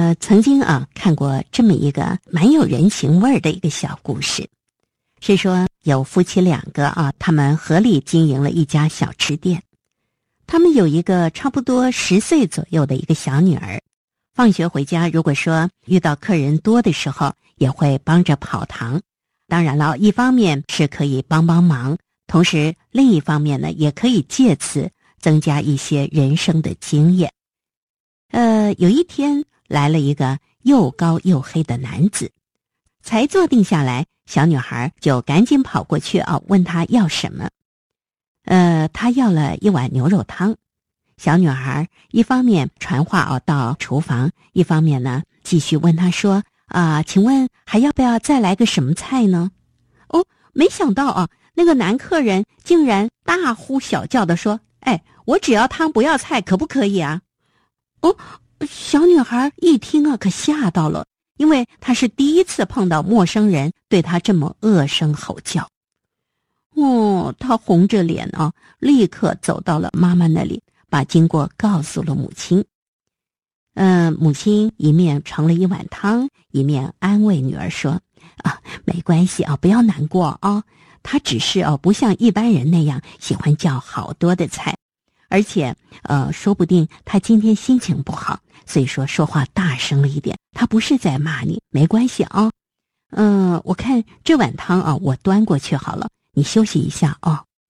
曾经看过这么一个蛮有人情味儿的一个小故事，是说有夫妻两个他们合力经营了一家小吃店。他们有一个差不多10岁左右的一个小女儿，放学回家，如果说遇到客人多的时候，也会帮着跑堂。当然了，一方面是可以帮忙，同时另一方面呢，也可以借此增加一些人生的经验。有一天来了一个又高又黑的男子，才坐定下来，小女孩就赶紧跑过去问他要什么。他要了一碗牛肉汤。小女孩一方面传话到厨房，一方面呢继续问他说请问还要不要再来个什么菜呢？没想到那个男客人竟然大呼小叫的说，我只要汤不要菜，可不可以啊？小女孩一听可吓到了，因为她是第一次碰到陌生人对她这么恶声吼叫。她红着脸立刻走到了妈妈那里，把经过告诉了母亲。母亲一面盛了一碗汤，一面安慰女儿说，没关系不要难过她只是不像一般人那样喜欢叫好多的菜，而且说不定她今天心情不好，所以说话大声了一点，她不是在骂你，没关系我看这碗汤我端过去好了，你休息一下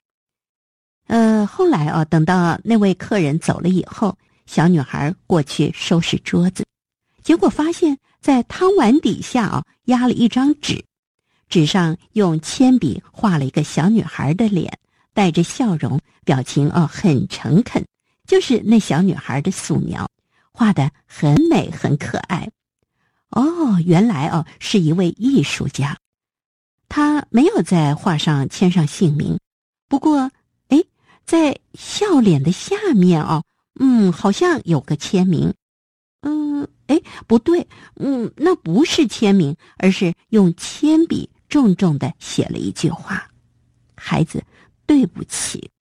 后来等到那位客人走了以后，小女孩过去收拾桌子，结果发现在汤碗底下压了一张纸，纸上用铅笔画了一个小女孩的脸，带着笑容，表情很诚恳，就是那小女孩的素描，画得很美很可爱。原来是一位艺术家。他没有在画上签上姓名，不过在笑脸的下面好像有个签名。不对，那不是签名，而是用铅笔重重地写了一句话：孩子，对不起。